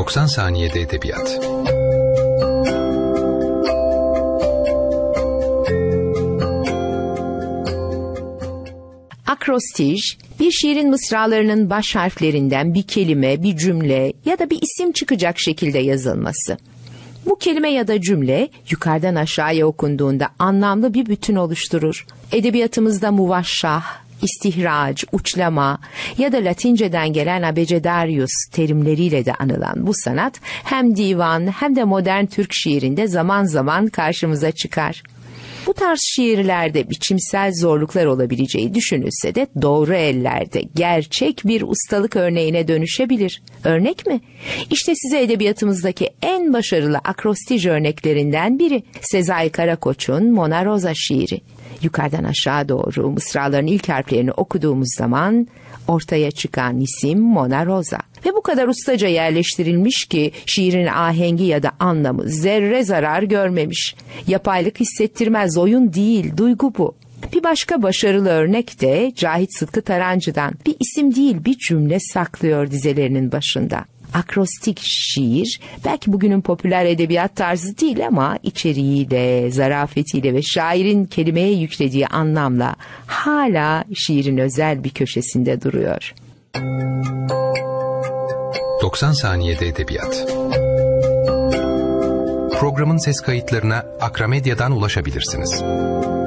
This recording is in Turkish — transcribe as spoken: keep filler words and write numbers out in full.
doksan saniyede edebiyat. Akrostij, bir şiirin mısralarının baş harflerinden bir kelime, bir cümle ya da bir isim çıkacak şekilde yazılması. Bu kelime ya da cümle yukarıdan aşağıya okunduğunda anlamlı bir bütün oluşturur. Edebiyatımızda muvaşşah, istihraç, uçlama ya da Latinceden gelen abecedarius terimleriyle de anılan bu sanat hem divan hem de modern Türk şiirinde zaman zaman karşımıza çıkar. Bu tarz şiirlerde biçimsel zorluklar olabileceği düşünülse de doğru ellerde gerçek bir ustalık örneğine dönüşebilir. Örnek mi? İşte size edebiyatımızdaki en başarılı akrostij örneklerinden biri Sezai Karakoç'un Mona Rosa şiiri. Yukarıdan aşağı doğru mısraların ilk harflerini okuduğumuz zaman ortaya çıkan isim Mona Rosa. Ve bu kadar ustaca yerleştirilmiş ki şiirin ahengi ya da anlamı zerre zarar görmemiş. Yapaylık hissettirmez, oyun değil, duygu bu. Bir başka başarılı örnek de Cahit Sıtkı Tarancı'dan. Bir isim değil, bir cümle saklıyor dizelerinin başında. Akrostik şiir belki bugünün popüler edebiyat tarzı değil ama içeriğiyle, zarafetiyle ve şairin kelimeye yüklediği anlamla hala şiirin özel bir köşesinde duruyor. doksan saniyede edebiyat. Programın ses kayıtlarına Akramedya'dan ulaşabilirsiniz.